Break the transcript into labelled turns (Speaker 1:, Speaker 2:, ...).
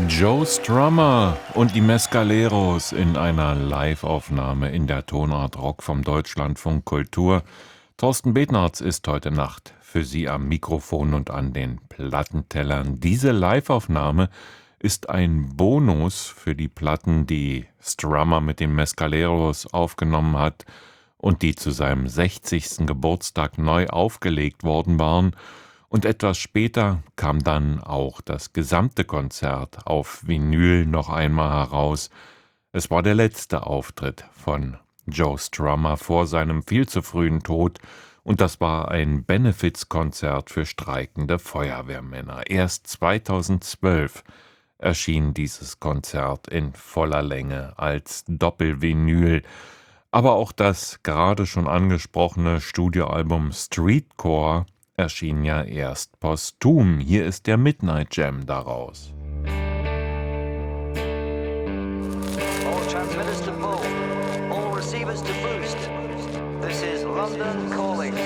Speaker 1: Joe Strummer und die Mescaleros in einer Live-Aufnahme in der Tonart Rock vom Deutschlandfunk Kultur. Thorsten Bednarz ist heute Nacht für Sie am Mikrofon und an den Plattentellern. Diese Live-Aufnahme ist ein Bonus für die Platten, die Strummer mit den Mescaleros aufgenommen hat und die zu seinem 60. Geburtstag neu aufgelegt worden waren. Und etwas später kam dann auch das gesamte Konzert auf Vinyl noch einmal heraus. Es war der letzte Auftritt von Joe Strummer vor seinem viel zu frühen Tod, und das war ein Benefizkonzert für streikende Feuerwehrmänner. Erst 2012 erschien dieses Konzert in voller Länge als Doppelvinyl. Aber auch das gerade schon angesprochene Studioalbum Streetcore erschien ja erst posthum. Hier ist der Midnight Jam daraus.
Speaker 2: All transmitters to full, all receivers to boost. This is London calling.